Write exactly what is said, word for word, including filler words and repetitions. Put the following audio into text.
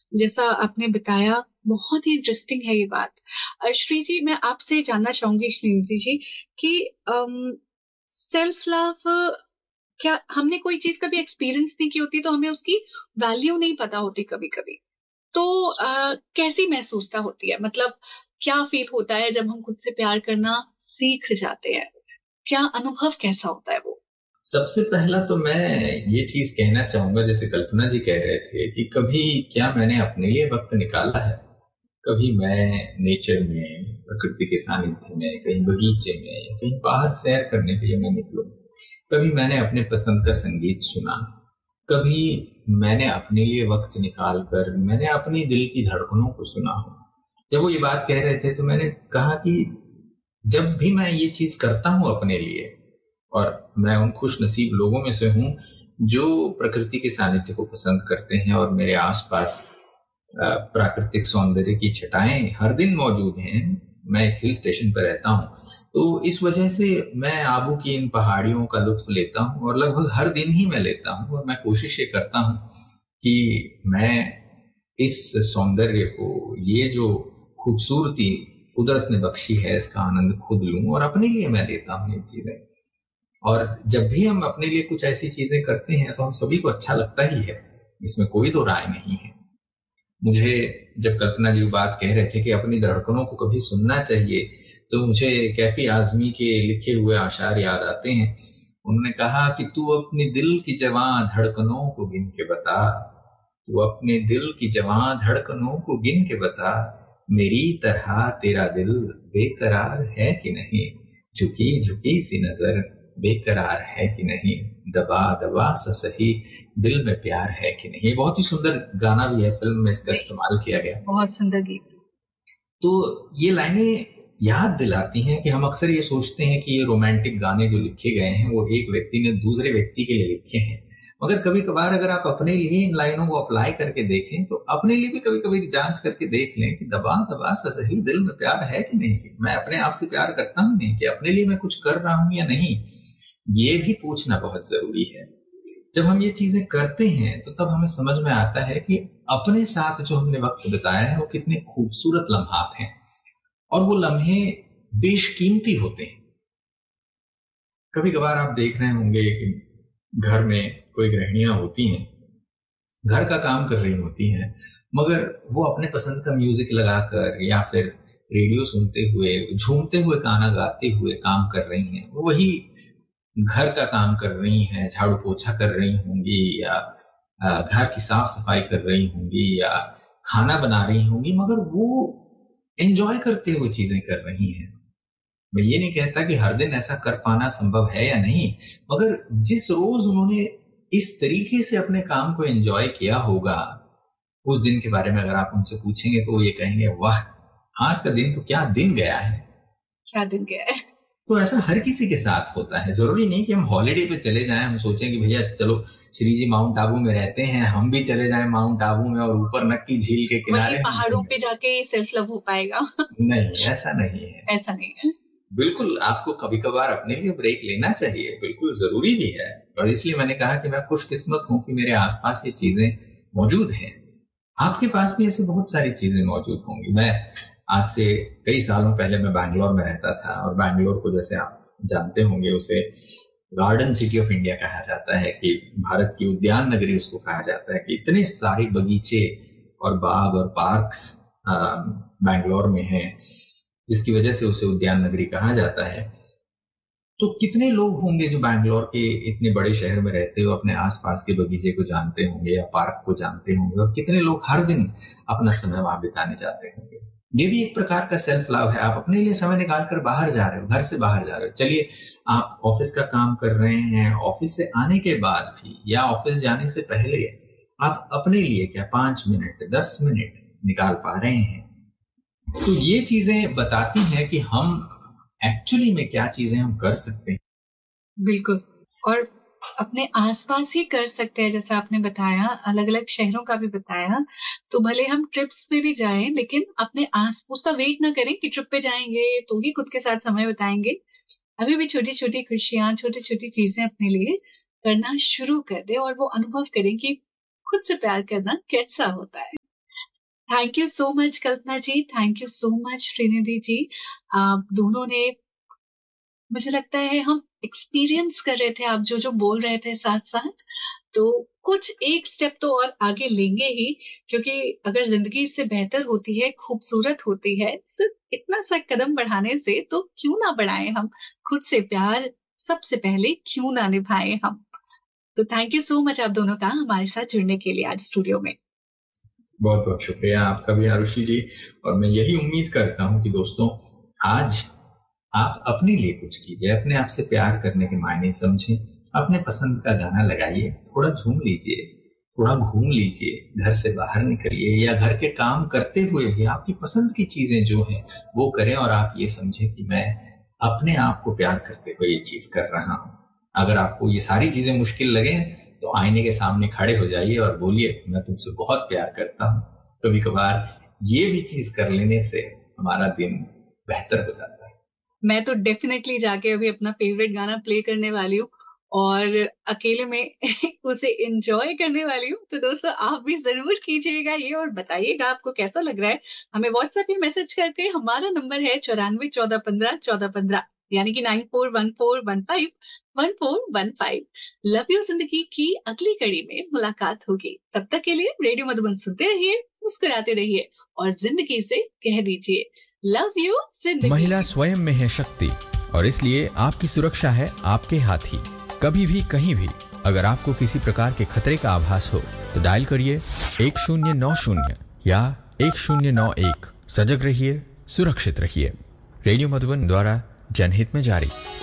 जैसा आपने बताया, बहुत ही इंटरेस्टिंग है ये बात। अ, श्री जी, मैं आपसे जानना चाहूंगी श्रीनिधि जी कि सेल्फ लव, क्या हमने कोई चीज कभी एक्सपीरियंस नहीं की होती तो हमें उसकी वैल्यू नहीं पता होती कभी कभी। तो अ, कैसी महसूसता होती है, मतलब क्या फील होता है जब हम खुद से प्यार करना सीख जाते हैं? क्या अनुभव कैसा होता है वो? सबसे पहला तो मैं ये चीज कहना चाहूंगा, जैसे कल्पना जी कह रहे थे कि कभी क्या मैंने अपने लिए वक्त निकाला है। कभी मैं नेचर में, प्रकृति के सानिध्य में, कहीं बगीचे में या कहीं बाहर सैर करने के लिए मैं निकलूं। कभी मैंने अपने पसंद का संगीत सुना। कभी मैंने अपने लिए वक्त निकाल कर मैंने अपनी दिल की धड़कनों को सुना हो। जब वो ये बात कह रहे थे तो मैंने कहा कि जब भी मैं ये चीज करता हूं अपने लिए, और मैं उन खुश नसीब लोगों में से हूं जो प्रकृति के सानिध्य को पसंद करते हैं, और मेरे आसपास अ, प्राकृतिक सौंदर्य की छटाएं हर दिन मौजूद हैं। मैं एक हिल स्टेशन पर रहता हूं, तो इस वजह से मैं आबू की इन पहाड़ियों का लुत्फ लेता हूं, और लगभग हर दिन ही मैं लेता हूं। और मैं कोशिश ये करता हूं कि मैं इस सौंदर्य को, ये जो खूबसूरती कुदरत ने बख्शी है, इसका आनंद खुद लूं, और अपने लिए मैं लेता हूं ये चीजें। और जब भी हम अपने लिए कुछ ऐसी चीजें करते हैं तो हम सभी को अच्छा लगता ही है, इसमें कोई दो राय नहीं है। मुझे, जब कल्पना जी बात कह रहे थे कि अपनी धड़कनों को कभी सुनना चाहिए, तो मुझे कैफी आजमी के लिखे हुए आशार याद आते हैं। उन्होंने कहा कि तू अपनी दिल की जवां धड़कनों को गिन के बता, तू अपने दिल की जवां धड़कनों को गिन के बता, मेरी तरह तेरा दिल बेकरार है कि नहीं, झुकी झुकी सी नजर बेकरार है कि नहीं, दबा दबा सा सही दिल में प्यार है कि नहीं। ये बहुत ही सुंदर गाना भी है, फिल्म में इसका इस्तेमाल किया गया। बहुत सुंदर गीत। तो ये लाइनें याद दिलाती हैं कि हम अक्सर ये सोचते हैं कि ये रोमांटिक गाने जो लिखे गए हैं वो एक व्यक्ति ने दूसरे व्यक्ति के लिए लिखे हैं। मगर कभी कभार अगर आप अपने लिए इन लाइनों को अप्लाई करके देखें तो अपने लिए भी कभी कभी जांच करके देख लें कि दबा दबा सा सही दिल में प्यार है कि नहीं। मैं अपने आप से प्यार करता हूं नहीं, कि अपने लिए मैं कुछ कर रहा हूं या नहीं, ये भी पूछना बहुत जरूरी है। जब हम ये चीजें करते हैं तो तब हमें समझ में आता है कि अपने साथ जो हमने वक्त बिताया है वो कितने खूबसूरत लम्हात हैं, और वो लम्हे बेशकीमती होते हैं। कभी कभार आप देख रहे होंगे कि घर में कोई गृहिणियां होती हैं, घर का काम कर रही होती हैं, मगर वो अपने पसंद का म्यूजिक लगाकर या फिर रेडियो सुनते हुए, झूमते हुए, गाना गाते हुए काम कर रही हैं। वो वही घर का काम कर रही हैं, झाड़ू पोछा कर रही होंगी, या अ, घर की साफ सफाई कर रही होंगी, या खाना बना रही होंगी, मगर वो एंजॉय करते हुए चीजें कर रही हैं। मैं ये नहीं कहता कि हर दिन ऐसा कर पाना संभव है या नहीं, मगर जिस रोज उन्होंने इस तरीके से अपने काम को एंजॉय किया होगा, उस दिन के बारे में अगर आप उनसे पूछेंगे तो वो ये कहेंगे, वाह, आज का दिन तो क्या दिन गया है। क्या दिन गया है। तो ऐसा हर किसी के साथ होता है। जरूरी नहीं कि हम हॉलिडे पे चले जाएं, हम सोचें कि भैया चलो, श्री जी माउंट आबू में रहते हैं, हम भी चले जाएं माउंट आबू में और ऊपर नक्की झील के वही किनारे हम पहाड़ों घूमें। पे जाके सेल्फ लव हो पाएगा? नहीं, ऐसा नहीं है। ऐसा नहीं है। बिल्कुल, आपको कभी कभार अपने लिए ब्रेक लेना चाहिए, बिल्कुल जरूरी भी है। और इसलिए मैंने कहा कि मैं खुशकिस्मत हूं कि मेरे आसपास ये चीजें मौजूद हैं। आपके पास भी ऐसे बहुत सारी चीजें मौजूद होंगी। मैं आज से कई सालों पहले मैं बैंगलोर में रहता था, और बैंगलोर को, जैसे आप जानते होंगे, उसे गार्डन सिटी ऑफ इंडिया कहा जाता है, कि भारत की उद्यान नगरी उसको कहा जाता है, कि इतने सारे बगीचे और बाग और पार्क्स बैंगलोर में हैं, जिसकी वजह से उसे उद्यान नगरी कहा जाता है। तो कितने लोग होंगे जो बैंगलोर के इतने बड़े शहर में रहते हो अपने आसपास के बगीचे को जानते होंगे या पार्क को जानते होंगे, और कितने लोग हर दिन अपना समय वहां बिताने जाते होंगे। ये भी एक प्रकार का सेल्फ लव है। आप अपने लिए समय निकाल कर बाहर जा रहे हो, घर से बाहर जा रहे हो। चलिए, आप ऑफिस का काम कर रहे हैं, ऑफिस से आने के बाद भी या ऑफिस जाने से पहले आप अपने लिए क्या पांच मिनट दस मिनट निकाल पा रहे हैं? तो ये चीजें बताती हैं कि हम एक्चुअली में क्या चीजें हम कर सकते हैं। बिल्कुल। और अपने आसपास ही कर सकते हैं, जैसा आपने बताया, अलग अलग शहरों का भी बताया। तो भले हम ट्रिप्स पे भी जाएं, लेकिन अपने आस उसका वेट ना करें कि ट्रिप पे जाएंगे तो ही खुद के साथ समय बिताएंगे। अभी भी छोटी छोटी खुशियां, छोटी छोटी चीजें अपने लिए करना शुरू कर दें और वो अनुभव करें कि खुद से प्यार करना कैसा होता है। Thank you so much Kalpana ji, thank you so much Srinidhi जी। आप दोनों ने, मुझे लगता है हम एक्सपीरियंस कर रहे थे, आप जो जो बोल रहे थे साथ साथ, तो कुछ एक स्टेप तो और आगे लेंगे ही, क्योंकि अगर जिंदगी इससे बेहतर होती है, खूबसूरत होती है सिर्फ इतना सा कदम बढ़ाने से, तो क्यों ना बढ़ाएं हम खुद से प्यार, सबसे पहले क्यों ना निभाएं हम। तो थैंक यू सो मच आप दोनों का हमारे साथ जुड़ने के लिए आज स्टूडियो में। बहुत बहुत शुक्रिया आपका भी आरुषि जी। और मैं यही उम्मीद करता हूं कि दोस्तों, आज आप अपने लिए कुछ कीजिए, अपने आप से प्यार करने के मायने समझें, अपने पसंद का गाना लगाइए, थोड़ा झूम लीजिए, थोड़ा घूम लीजिए, घर से बाहर निकलिए, या घर के काम करते हुए भी आपकी पसंद की चीजें जो हैं वो करें, और आप ये समझें कि मैं अपने आप को प्यार करते हुए ये चीज कर रहा हूं। अगर आपको ये सारी चीजें मुश्किल लगे तो आईने के सामने खड़े हो जाइए और बोलिए, मैं तुमसे बहुत प्यार करता हूँ। कभी कभार ये भी चीज कर लेने से हमारा दिन बेहतर हो जाता है। मैं तो डेफिनेटली जाके अभी अपना फेवरेट गाना प्ले करने वाली हूँ और अकेले में उसे एंजॉय करने वाली हूँ। तो दोस्तों आप भी जरूर कीजिएगा ये और बताइएगा आपको कैसा लग रहा है। हमें व्हाट्सएप पे मैसेज करके, हमारा नंबर है चौरानवे चौदह पंद्रह चौदह पंद्रह, यानी कि nine four one four one five one four one five. Love you जिंदगी की अगली कड़ी में मुलाकात होगी। तब तक के लिए रेडियो मधुबन सुनते रहिए, मुस्कुराते रहिए और जिंदगी से कह दीजिए लव यू जिंदगी। महिला स्वयं में है शक्ति और इसलिए आपकी सुरक्षा है आपके हाथ ही। कभी भी कहीं भी अगर आपको किसी प्रकार के खतरे का आभास हो तो डायल करिए एक शून्य नौ शून्य या एक शून्य नौ एक। सजग रहिए, सुरक्षित रहिए। रेडियो मधुबन द्वारा जनहित में जारी।